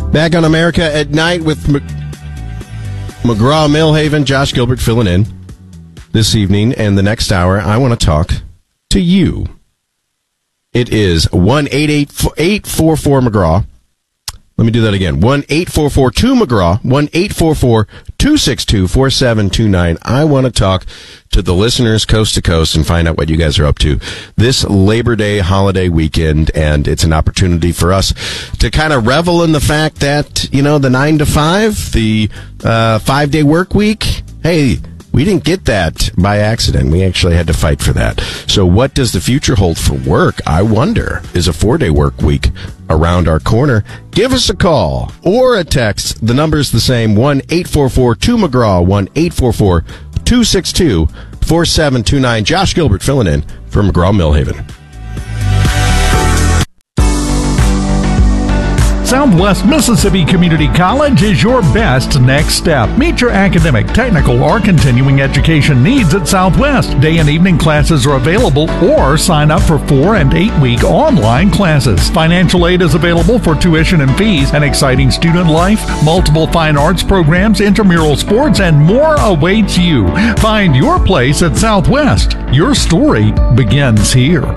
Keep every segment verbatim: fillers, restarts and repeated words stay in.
Back on America at Night with M- McGraw-Millhaven. Josh Gilbert filling in this evening. And the next hour, I want to talk to you. It is one eight eight four four McGraw. Let me do that again. one eight four four two McGraw. one eight four four two six two four seven two nine. I want to talk to the listeners coast to coast and find out what you guys are up to this Labor Day holiday weekend. And it's an opportunity for us to kind of revel in the fact that, you know, the nine to five, the uh, five day work week, hey, we didn't get that by accident. We actually had to fight for that. So what does the future hold for work? I wonder. Is a four-day work week around our corner? Give us a call or a text. The number's the same, one eight four four two McGraw, one eight four four two six two four seven two nine. Josh Gilbert filling in for McGraw-Millhaven. Southwest Mississippi Community College is your best next step. Meet your academic, technical, or continuing education needs at Southwest. Day and evening classes are available, or sign up for four and eight week online classes. Financial aid is available for tuition and fees, an exciting student life, multiple fine arts programs, intramural sports, and more awaits you. Find your place at Southwest. Your story begins here.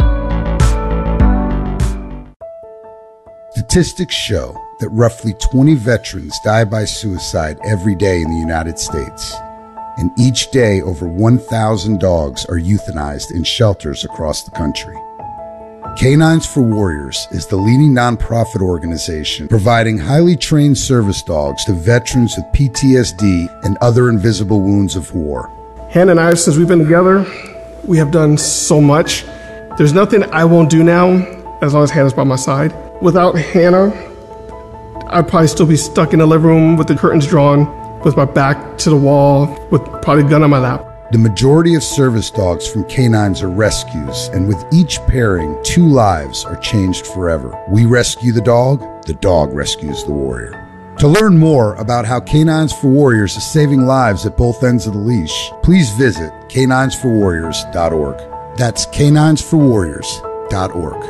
Statistics show that roughly twenty veterans die by suicide every day in the United States. And each day, over one thousand dogs are euthanized in shelters across the country. Canines for Warriors is the leading nonprofit organization providing highly trained service dogs to veterans with P T S D and other invisible wounds of war. Hannah and I, since we've been together, we have done so much. There's nothing I won't do now as long as Hannah's by my side. Without Hannah, I'd probably still be stuck in the living room with the curtains drawn, with my back to the wall, with probably a gun on my lap. The majority of service dogs from canines are rescues, and with each pairing, two lives are changed forever. We rescue the dog, the dog rescues the warrior. To learn more about how Canines for Warriors is saving lives at both ends of the leash, please visit canines for warriors dot org. That's canines for warriors dot org.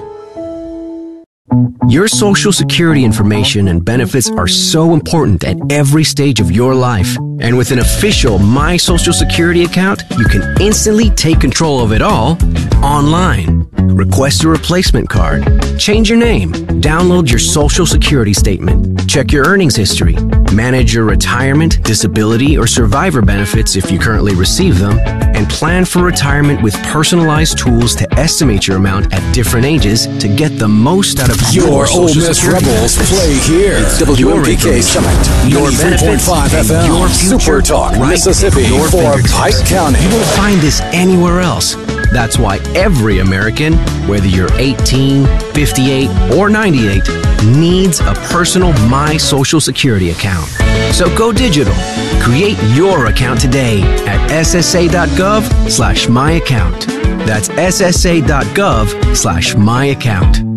Your Social Security information and benefits are so important at every stage of your life. And with an official My Social Security account, you can instantly take control of it all online. Request a replacement card, change your name, download your Social Security statement, check your earnings history, manage your retirement, disability, or survivor benefits if you currently receive them, and plan for retirement with personalized tools to estimate your amount at different ages to get the most out of your, your Social Ole Miss Security Rebels benefits. play here. It's W M P K Summit, your ninety-three point five F M, your future, Super Talk, right Mississippi, your for fingertips. Pike County. You won't find this anywhere else. That's why every American, whether you're eighteen, fifty-eight, or ninety-eight, needs a personal My Social Security account. So go digital. Create your account today at S S A dot gov slash my account. That's S S A dot gov slash my account.